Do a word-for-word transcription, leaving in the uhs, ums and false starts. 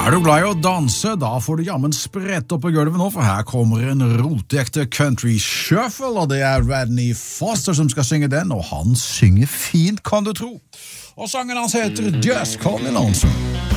Er du glad i å danse? Da får du jammen sprett opp på gulvet nå, for her kommer en rotekte country shuffle, og det er Rodney Foster som skal synge den, og han synger fint, kan du tro. Og sangen hans heter Just Call Me Lonesome.